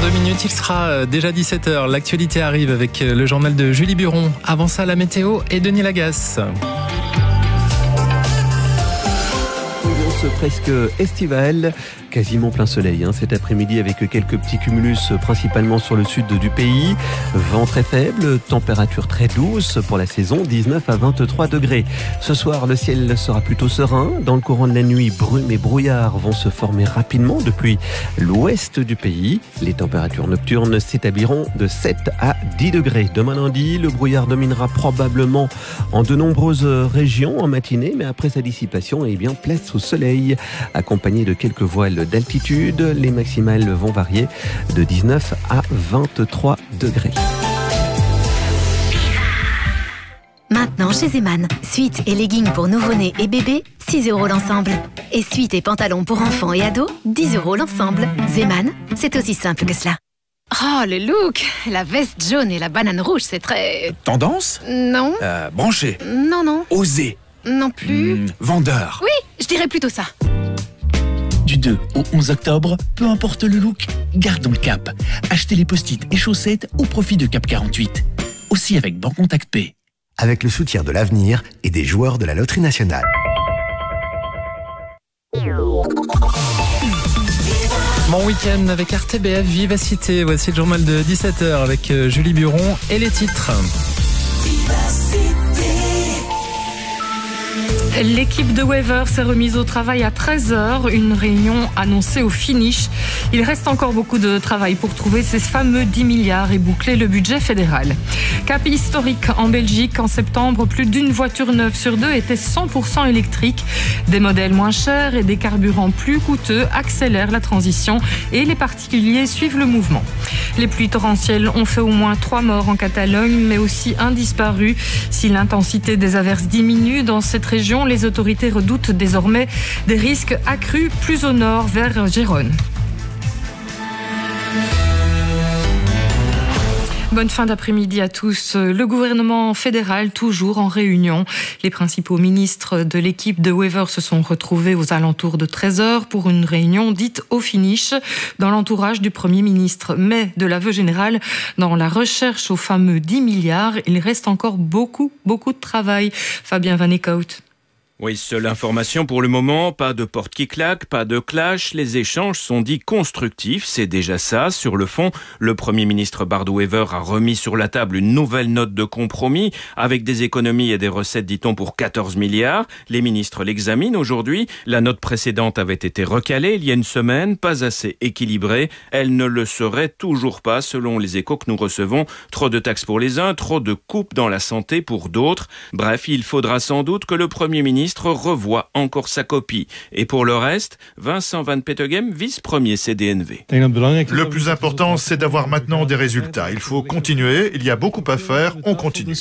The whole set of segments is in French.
2 minutes, il sera déjà 17h. L'actualité arrive avec le journal de Julie Buron. Avant ça, la météo et Denis Lagasse. Presque estival, quasiment plein soleil cet après-midi avec quelques petits cumulus principalement sur le sud du pays. Vent très faible, température très douce pour la saison, 19 à 23 degrés. Ce soir, le ciel sera plutôt serein. Dans le courant de la nuit, brume et brouillard vont se former rapidement depuis l'ouest du pays. Les températures nocturnes s'établiront de 7 à 10 degrés. Demain lundi, le brouillard dominera probablement en de nombreuses régions en matinée, mais après sa dissipation, place au soleil, accompagné de quelques voiles d'altitude. Les maximales vont varier de 19 à 23 degrés. Maintenant chez Zeman, suites et leggings pour nouveau-nés et bébés, 6 € l'ensemble. Et suites et pantalons pour enfants et ados, 10 € l'ensemble. Zeman, c'est aussi simple que cela. Oh, le look! La veste jaune et la banane rouge, c'est très... Tendance? Non. Branché? Non. Osé? Non plus. Vendeur? Oui, je dirais plutôt ça. Du 2 au 11 octobre, peu importe le look, gardons le cap. Achetez les post-it et chaussettes au profit de Cap 48. Aussi avec Bancontact Pay. Avec le soutien de l'Avenir et des joueurs de la Loterie Nationale. Mon week-end avec RTBF Vivacité. Voici le journal de 17h avec Julie Buron et les titres. L'équipe de Wever s'est remise au travail à 13h, une réunion annoncée au finish. Il reste encore beaucoup de travail pour trouver ces fameux 10 milliards et boucler le budget fédéral. Cap historique en Belgique, en septembre, plus d'une voiture neuve sur deux était 100% électrique. Des modèles moins chers et des carburants plus coûteux accélèrent la transition et les particuliers suivent le mouvement. Les pluies torrentielles ont fait au moins 3 morts en Catalogne, mais aussi un disparu. Si l'intensité des averses diminue dans cette région, les autorités redoutent désormais des risques accrus plus au nord vers Gérone. Bonne fin d'après-midi à tous. Le gouvernement fédéral toujours en réunion. Les principaux ministres de l'équipe de Wever se sont retrouvés aux alentours de 13h pour une réunion dite au finish dans l'entourage du Premier ministre. Mais de l'aveu général, dans la recherche aux fameux 10 milliards, il reste encore beaucoup de travail. Fabien Van Eekhout. Oui, seule information pour le moment, pas de porte qui claque, pas de clash, les échanges sont dits constructifs, c'est déjà ça. Sur le fond, le Premier ministre Bart De Wever a remis sur la table une nouvelle note de compromis, avec des économies et des recettes, dit-on, pour 14 milliards. Les ministres l'examinent aujourd'hui. La note précédente avait été recalée il y a une semaine, pas assez équilibrée. Elle ne le serait toujours pas, selon les échos que nous recevons. Trop de taxes pour les uns, trop de coupes dans la santé pour d'autres. Bref, il faudra sans doute que le Premier ministre revoit encore sa copie. Et pour le reste, Vincent Van Petegem, vice-premier CDNV. Le plus important, c'est d'avoir maintenant des résultats. Il faut continuer, il y a beaucoup à faire, on continue.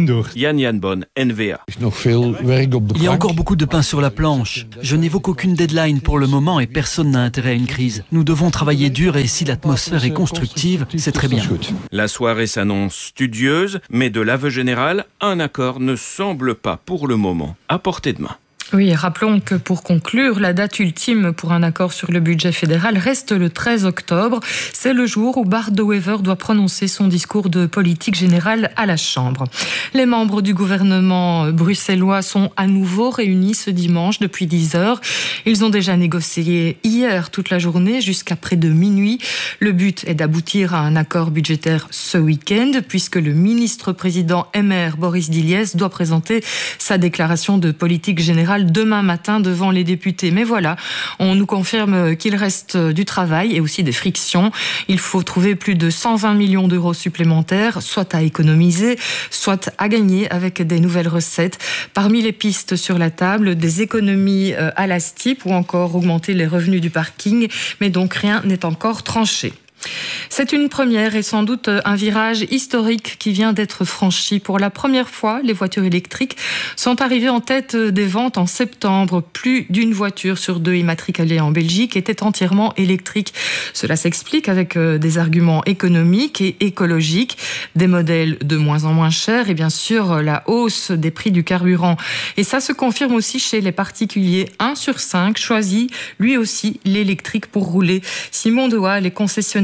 Yann Bon, NVA. Il y a encore beaucoup de pain sur la planche. Je n'évoque aucune deadline pour le moment et personne n'a intérêt à une crise. Nous devons travailler dur et si l'atmosphère est constructive, c'est très bien. La soirée s'annonce studieuse, mais de l'aveu général, un accord ne semble pas pour le moment à portée de main. Oui, rappelons que pour conclure, la date ultime pour un accord sur le budget fédéral reste le 13 octobre. C'est le jour où Bart De Wever doit prononcer son discours de politique générale à la Chambre. Les membres du gouvernement bruxellois sont à nouveau réunis ce dimanche depuis 10 heures. Ils ont déjà négocié hier toute la journée jusqu'à près de minuit. Le but est d'aboutir à un accord budgétaire ce week-end puisque le ministre-président MR Boris Diliès doit présenter sa déclaration de politique générale demain matin devant les députés. Mais voilà, on nous confirme qu'il reste du travail et aussi des frictions. Il faut trouver plus de 120 millions d'euros supplémentaires, soit à économiser, soit à gagner avec des nouvelles recettes. Parmi les pistes sur la table, des économies à la STIP ou encore augmenter les revenus du parking. Mais donc rien n'est encore tranché. C'est une première et sans doute un virage historique qui vient d'être franchi. Pour la première fois, les voitures électriques sont arrivées en tête des ventes en septembre. Plus d'une voiture sur deux immatriculée en Belgique était entièrement électrique. Cela s'explique avec des arguments économiques et écologiques, des modèles de moins en moins chers et bien sûr la hausse des prix du carburant. Et ça se confirme aussi chez les particuliers. 1 sur 5 choisit lui aussi l'électrique pour rouler. Simon Dehaut, les concessionnaires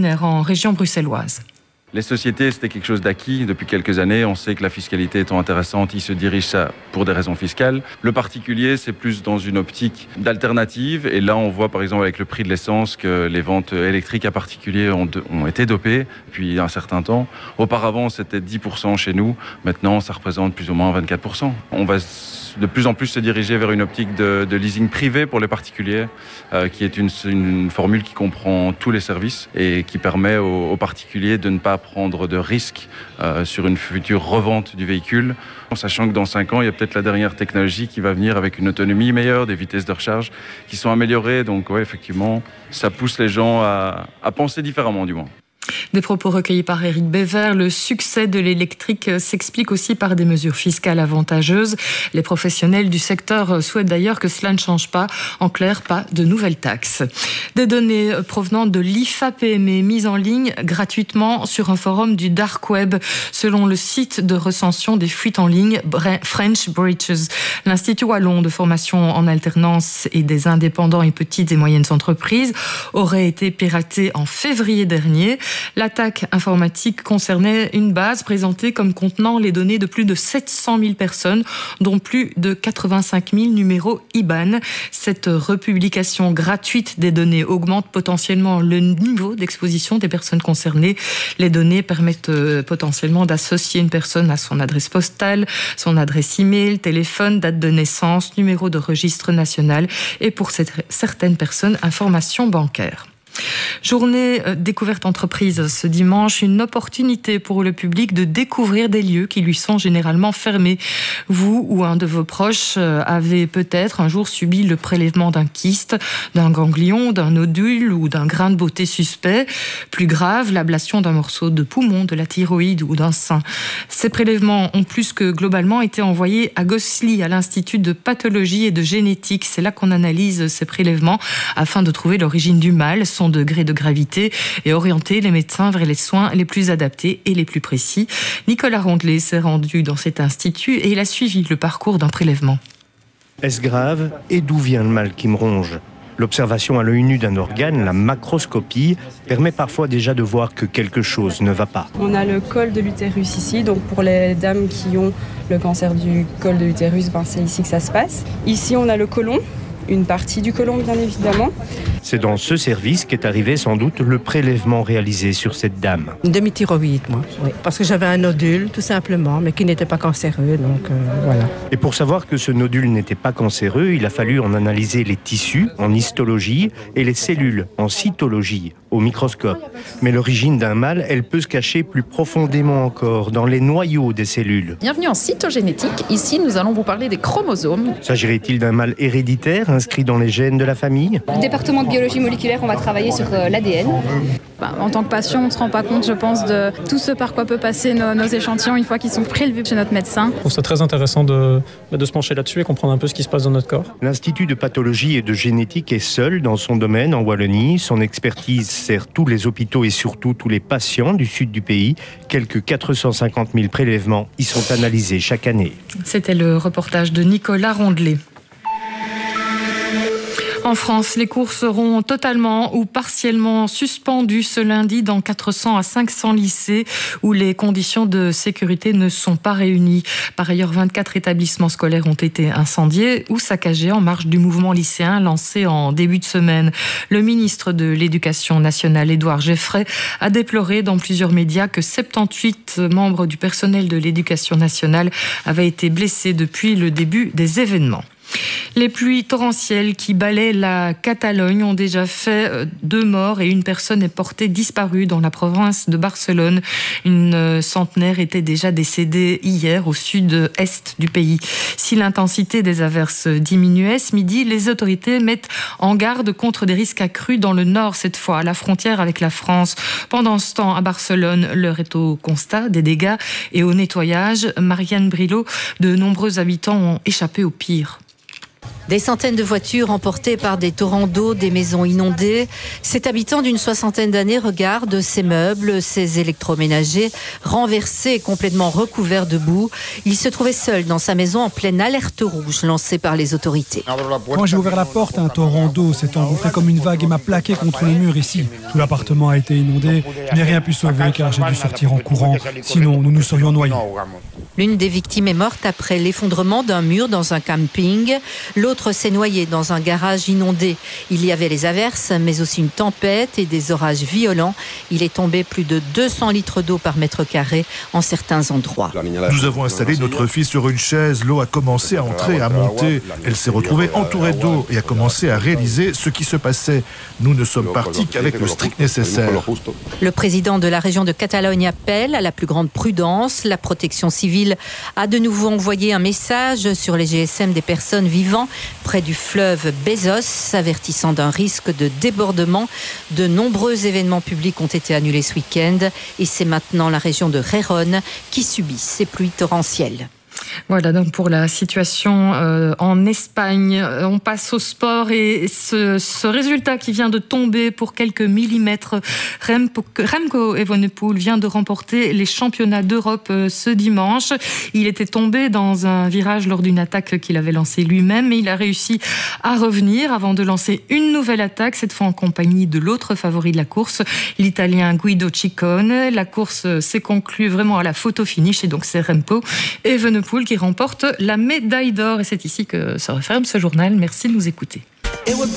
séminaire en région bruxelloise. Les sociétés, c'était quelque chose d'acquis depuis quelques années. On sait que la fiscalité étant intéressante, ils se dirigent ça pour des raisons fiscales. Le particulier, c'est plus dans une optique d'alternative. Et là, on voit par exemple avec le prix de l'essence que les ventes électriques à particuliers ont été dopées depuis un certain temps. Auparavant, c'était 10% chez nous. Maintenant, ça représente plus ou moins 24%. On va de plus en plus se diriger vers une optique de leasing privé pour les particuliers, qui est une formule qui comprend tous les services et qui permet aux particuliers de ne pas prendre de risques sur une future revente du véhicule, en sachant que dans 5 ans, il y a peut-être la dernière technologie qui va venir avec une autonomie meilleure, des vitesses de recharge qui sont améliorées. Donc ouais, effectivement, ça pousse les gens à penser différemment du moins. Des propos recueillis par Éric Bévert. Le succès de l'électrique s'explique aussi par des mesures fiscales avantageuses. Les professionnels du secteur souhaitent d'ailleurs que cela ne change pas. En clair, pas de nouvelles taxes. Des données provenant de l'IFA-PME mises en ligne gratuitement sur un forum du Dark Web, selon le site de recension des fuites en ligne French Breaches. L'Institut wallon de formation en alternance et des indépendants et petites et moyennes entreprises aurait été piraté en février dernier. L'attaque informatique concernait une base présentée comme contenant les données de plus de 700 000 personnes, dont plus de 85 000 numéros IBAN. Cette republication gratuite des données augmente potentiellement le niveau d'exposition des personnes concernées. Les données permettent potentiellement d'associer une personne à son adresse postale, son adresse e-mail, téléphone, date de naissance, numéro de registre national et pour certaines personnes, information bancaire. Journée découverte entreprise ce dimanche, une opportunité pour le public de découvrir des lieux qui lui sont généralement fermés. Vous ou un de vos proches avez peut-être un jour subi le prélèvement d'un kyste, d'un ganglion, d'un nodule ou d'un grain de beauté suspect. Plus grave, l'ablation d'un morceau de poumon, de la thyroïde ou d'un sein. Ces prélèvements ont plus que globalement été envoyés à Gosselies, à l'Institut de pathologie et de génétique. C'est là qu'on analyse ces prélèvements afin de trouver l'origine du mal, son degré de gravité et orienter les médecins vers les soins les plus adaptés et les plus précis. Nicolas Rondelet s'est rendu dans cet institut et il a suivi le parcours d'un prélèvement. Est-ce grave et d'où vient le mal qui me ronge ? L'observation à l'œil nu d'un organe, la macroscopie, permet parfois déjà de voir que quelque chose ne va pas. On a le col de l'utérus ici, donc pour les dames qui ont le cancer du col de l'utérus, c'est ici que ça se passe. Ici on a le côlon. Une partie du côlon, bien évidemment. C'est dans ce service qu'est arrivé sans doute le prélèvement réalisé sur cette dame. Une demi-thyroïde, moi. Oui. Parce que j'avais un nodule, tout simplement, mais qui n'était pas cancéreux, donc voilà. Et pour savoir que ce nodule n'était pas cancéreux, il a fallu en analyser les tissus en histologie et les cellules en cytologie au microscope. Mais l'origine d'un mal, elle peut se cacher plus profondément encore dans les noyaux des cellules. Bienvenue en cytogénétique. Ici, nous allons vous parler des chromosomes. S'agirait-il d'un mal héréditaire inscrit dans les gènes de la famille ? Au département de biologie moléculaire, on va travailler sur l'ADN. En tant que patient, on ne se rend pas compte, je pense, de tout ce par quoi peut passer nos échantillons une fois qu'ils sont prélevés chez notre médecin. Je trouve ça très intéressant de se pencher là-dessus et comprendre un peu ce qui se passe dans notre corps. L'Institut de pathologie et de génétique est seul dans son domaine en Wallonie. Son expertise sert tous les hôpitaux et surtout tous les patients du sud du pays. Quelques 450 000 prélèvements y sont analysés chaque année. C'était le reportage de Nicolas Rondelet. En France, les cours seront totalement ou partiellement suspendus ce lundi dans 400 à 500 lycées où les conditions de sécurité ne sont pas réunies. Par ailleurs, 24 établissements scolaires ont été incendiés ou saccagés en marge du mouvement lycéen lancé en début de semaine. Le ministre de l'Éducation nationale, Édouard Geffray, a déploré dans plusieurs médias que 78 membres du personnel de l'Éducation nationale avaient été blessés depuis le début des événements. Les pluies torrentielles qui balaient la Catalogne ont déjà fait 2 morts et une personne est portée disparue dans la province de Barcelone. Une centenaire était déjà décédée hier au sud-est du pays. Si l'intensité des averses diminuait ce midi, les autorités mettent en garde contre des risques accrus dans le nord cette fois, à la frontière avec la France. Pendant ce temps, à Barcelone, l'heure est au constat des dégâts et au nettoyage. Marianne Brilot, de nombreux habitants ont échappé au pire. Des centaines de voitures emportées par des torrents d'eau, des maisons inondées. Cet habitant d'une 60aine d'années regarde ses meubles, ses électroménagers renversés et complètement recouverts de boue. Il se trouvait seul dans sa maison en pleine alerte rouge lancée par les autorités. Quand j'ai ouvert la porte, un torrent d'eau s'est engouffré comme une vague et m'a plaqué contre le mur ici. Tout l'appartement a été inondé. Je n'ai rien pu sauver car j'ai dû sortir en courant. Sinon, nous nous serions noyés. L'une des victimes est morte après l'effondrement d'un mur dans un camping. L'autre s'est noyée dans un garage inondé. Il y avait les averses, mais aussi une tempête et des orages violents. Il est tombé plus de 200 litres d'eau par mètre carré en certains endroits. Nous avons installé notre fille sur une chaise. L'eau a commencé à entrer, à monter. Elle s'est retrouvée entourée d'eau et a commencé à réaliser ce qui se passait. Nous ne sommes partis qu'avec le strict nécessaire. Le président de la région de Catalogne appelle à la plus grande prudence. La protection civile a de nouveau envoyé un message sur les GSM des personnes vivant près du fleuve Bezos, avertissant d'un risque de débordement. De nombreux événements publics ont été annulés ce week-end et c'est maintenant la région de Gijón qui subit ces pluies torrentielles. Voilà donc pour la situation en Espagne. On passe au sport et ce résultat qui vient de tomber pour quelques millimètres. Remco Evenepoel vient de remporter les championnats d'Europe ce dimanche. Il était tombé dans un virage lors d'une attaque qu'il avait lancée lui-même, mais il a réussi à revenir avant de lancer une nouvelle attaque, cette fois en compagnie de l'autre favori de la course, l'Italien Guido Ciccone. La course s'est conclue vraiment à la photo finish et donc c'est Remco Evenepoel qui remporte la médaille d'or. Et c'est ici que se referme ce journal. Merci de nous écouter.